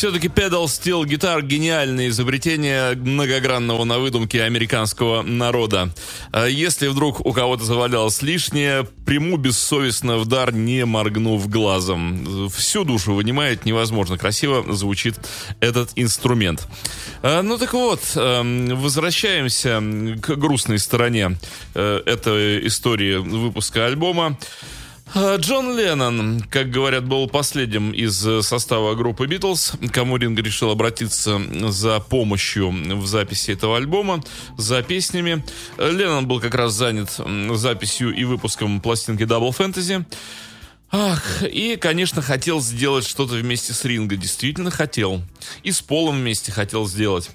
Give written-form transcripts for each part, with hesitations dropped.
Все-таки pedal steel гитар — гениальное изобретение многогранного на выдумке американского народа. Если вдруг у кого-то завалялось лишнее, приму бессовестно в дар, не моргнув глазом. Всю душу вынимает, невозможно красиво звучит этот инструмент. Ну так вот, возвращаемся к грустной стороне этой истории выпуска альбома. Джон Леннон, как говорят, был последним из состава группы «Битлз», кому Ринго решил обратиться за помощью в записи этого альбома, за песнями. Леннон был как раз занят записью и выпуском пластинки «Double Fantasy». И, конечно, хотел сделать что-то вместе с Ринго. Действительно хотел. И с Полом вместе хотел сделать.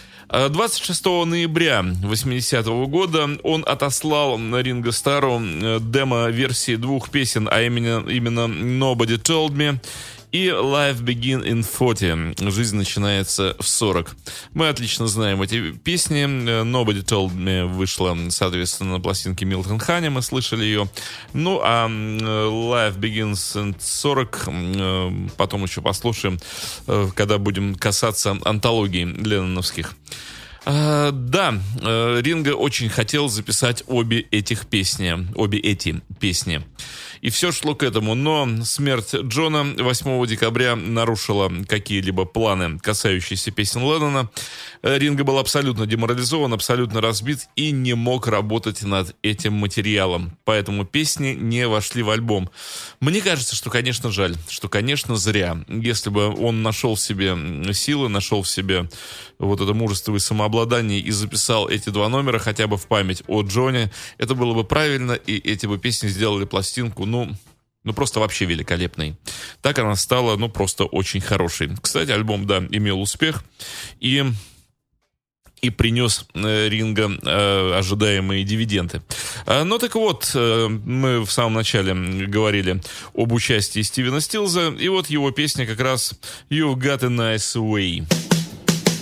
26 ноября 80-го года он отослал Ринго Старру демо-версии двух песен, а именно «Nobody Told Me» и «Life Begin in 40». «Жизнь начинается в 40». Мы отлично знаем эти песни. «Nobody Told Me» вышла, соответственно, на пластинке Милтон Хани, мы слышали ее. Ну, а «Life Begins in 40» потом еще послушаем, когда будем касаться антологий ленноновских. Да, Ринго очень хотел записать обе эти песни. И все шло к этому, но смерть Джона 8 декабря нарушила какие-либо планы, касающиеся песен Леннона. Ринго был абсолютно деморализован, абсолютно разбит и не мог работать над этим материалом. Поэтому песни не вошли в альбом. Мне кажется, что, конечно, жаль, что, конечно, зря. Если бы он нашел в себе силы, нашел в себе вот это мужество и самообладание и записал эти два номера хотя бы в память о Джоне, это было бы правильно, и эти бы песни сделали пластинку, ну просто вообще великолепной. Так она стала, просто очень хорошей. Кстати, альбом, да, имел успех и принес Ринго ожидаемые дивиденды. Так вот, мы в самом начале говорили об участии Стивена Стилза, и вот его песня как раз «You've Got a Nice Way».